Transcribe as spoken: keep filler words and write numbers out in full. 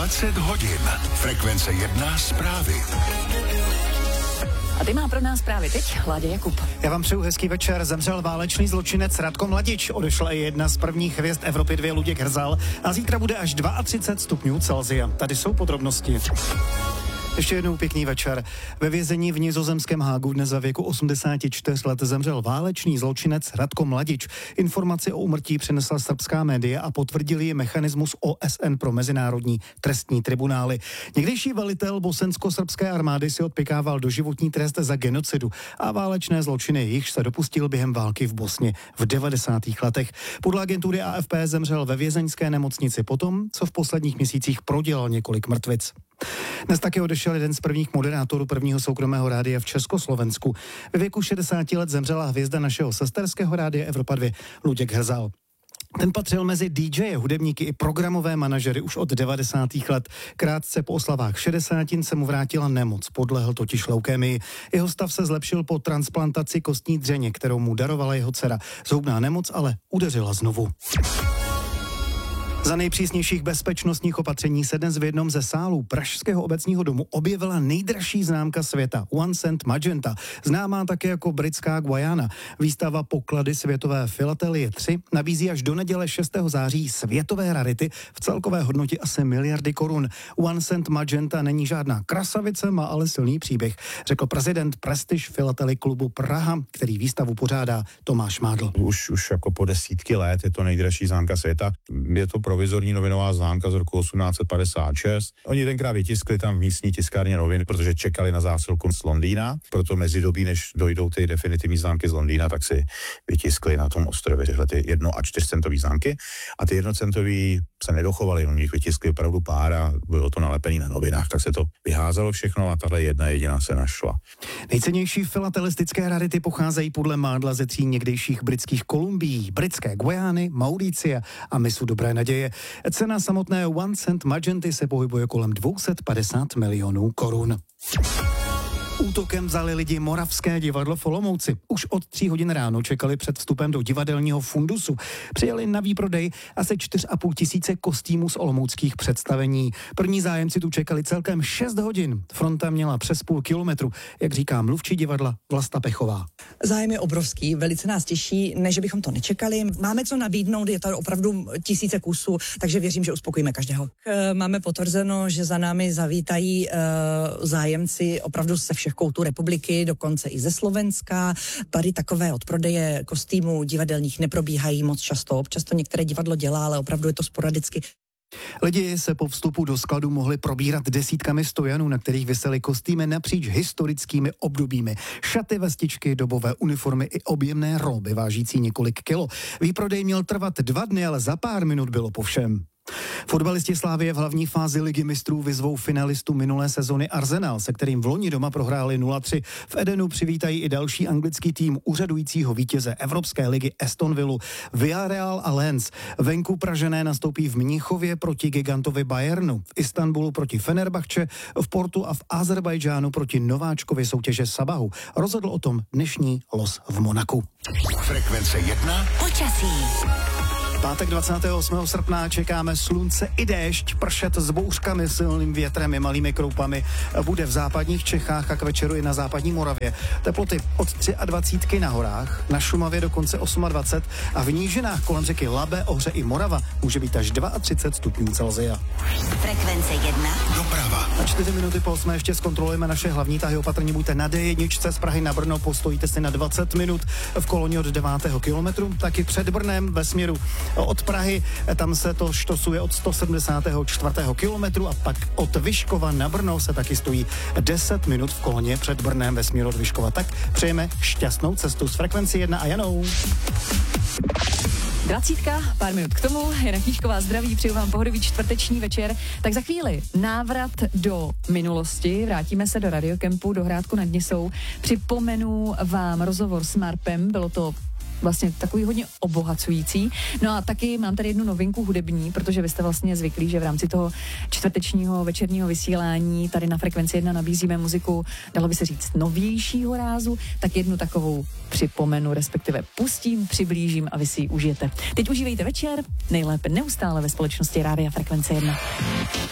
dvacet hodin. Frekvence jedna zprávy. A ty má pro nás právě teď Láďa Jakub. Já vám přeju hezký večer. Zemřel válečný zločinec Radko Mladič. Odešla i jedna z prvních hvězd Evropy dvě Luděk Hrzal. A zítra bude až třicet dva stupňů Celsia. Tady jsou podrobnosti. Ještě jednou pěkný večer. Ve vězení v nizozemském Hágu dnes ve věku osmdesáti čtyř let zemřel válečný zločinec Radko Mladič. Informaci o úmrtí přinesla srbská média a potvrdil ji mechanismus O S N pro mezinárodní trestní tribunály. Někdejší velitel bosensko-srbské armády si odpykával doživotní trest za genocidu a válečné zločiny, jichž se dopustil během války v Bosně v devadesátých letech. Podle agentury A F P zemřel ve vězeňské nemocnici potom, co v posledních měsících prodělal několik mrtvic. Dnes taky odešel jeden z prvních moderátorů prvního soukromého rádia v Československu. Ve věku šedesáti let zemřela hvězda našeho sesterského rádia Evropa dva Luděk Hrzal. Ten patřil mezi D J, hudebníky i programové manažery už od devadesátých let. Krátce po oslavách šedesátin se mu vrátila nemoc, podlehl totiž leukémii. Jeho stav se zlepšil po transplantaci kostní dřeně, kterou mu darovala jeho dcera. Zhoubná nemoc ale udeřila znovu. Za nejpřísnějších bezpečnostních opatření se dnes v jednom ze sálů Pražského obecního domu objevila nejdražší známka světa, One Cent Magenta, známá také jako britská Guayana. Výstava Poklady světové filatelie tři nabízí až do neděle šestého září světové rarity v celkové hodnotě asi miliardy korun. One Cent Magenta není žádná krasavice, má ale silný příběh, řekl prezident Prestige Philately klubu Praha, který výstavu pořádá Tomáš Mádl. Už, už jako po desítky let je to nejdražší známka světa. Je to provizorní novinová známka z roku osmnáct set padesát šest. Oni tenkrát vytiskli tam v místní tiskárně novin, protože čekali na zásilku z Londýna, proto mezidobí, než dojdou ty definitivní známky z Londýna, tak si vytiskli na tom ostrově tyhle ty jedno a čtyřcentový známky a ty jednocentový se nedochovaly, oni jich vytiskli opravdu pár a bylo to nalepený na novinách, tak se to vyházelo všechno a tahle jedna jediná se našla. Nejcennější filatelistické rarity pocházejí podle Mádla ze tří někdejších britských Kolumbií, britské Guajány, Mauricia a mysu Dobré naděje. Cena samotné One Cent Magenty se pohybuje kolem dvě stě padesát milionů korun. Útokem vzali lidi Moravské divadlo v Olomouci. Už od tří hodin ráno čekali před vstupem do divadelního fundusu. Přijeli na výprodej asi čtyři a půl tisíce kostýmů z olomouckých představení. První zájemci tu čekali celkem šest hodin. Fronta měla přes půl kilometru, jak říká mluvčí divadla Vlasta Pechová. Zájem je obrovský, velice nás těší, ne, že bychom to nečekali. Máme co nabídnout, je to opravdu tisíce kusů, takže věřím, že uspokojíme každého. Máme potvrzeno, že za námi zavítají uh, zájemci opravdu se všech koutů republiky, dokonce i ze Slovenska. Tady takové odprodeje kostýmů divadelních neprobíhají moc často. Občas to některé divadlo dělá, ale opravdu je to sporadicky. Lidi se po vstupu do skladu mohli probírat desítkami stojanů, na kterých visely kostýmy napříč historickými obdobími. Šaty, vestičky, dobové uniformy i objemné róby vážící několik kilo. Výprodej měl trvat dva dny, ale za pár minut bylo po všem. Fotbalisti Slavie v hlavní fázi Ligy mistrů vyzvou finalistu minulé sezony Arsenal, se kterým v loni doma prohráli nula tři. V Edenu přivítají i další anglický tým úřadujícího vítěze Evropské ligy Aston Villu, Villarreal a Lens. Venku Pražané nastoupí v Mnichově proti gigantovi Bayernu, v Istanbulu proti Fenerbahče, v Portu a v Azerbajdžánu proti nováčkovi soutěže Sabahu. Rozhodl o tom dnešní los v Monaku. Frekvence jedna. Počasí. Pátek dvacátého osmého srpna čekáme slunce i déšť, pršet s bouřkami, silným větrem i malými kroupami. Bude v západních Čechách a k večeru i na západní Moravě. Teploty od dvacet tři na horách, na Šumavě dokonce dvacet osm a v nížinách kolem řeky Labe, Ohře i Morava může být až třicet dva stupňů Celsia. Frekvence jedna. Doprava. Na čtyři minuty po osmé ještě zkontrolujeme naše hlavní tahy. Opatrně buďte na D jedna z Prahy na Brno, postojíte si na dvacet minut v koloně od devátého kilometru, taky před Brnem ve směru od Prahy, tam se to štosuje od sto sedmdesátého čtvrtého kilometru a pak od Vyškova na Brno se taky stojí deset minut v koloně před Brnem ve směru od Vyškova. Tak přejeme šťastnou cestu s Frekvencí jedna a Janou. Dvacítka, pár minut k tomu, Jana Knížková zdraví, přeju vám pohodový čtvrteční večer. Tak za chvíli návrat do minulosti, vrátíme se do Radiokempu, do Hrádku nad Nisou. Připomenu vám rozhovor s Marpem, bylo to vlastně takový hodně obohacující. No a taky mám tady jednu novinku hudební, protože vy jste vlastně zvyklí, že v rámci toho čtvrtečního večerního vysílání tady na Frekvenci jedna nabízíme muziku, dalo by se říct, novějšího rázu, tak jednu takovou připomenu, respektive pustím, přiblížím a vy si ji užijete. Teď užívejte večer, nejlépe neustále ve společnosti Rádia Frekvence jedna.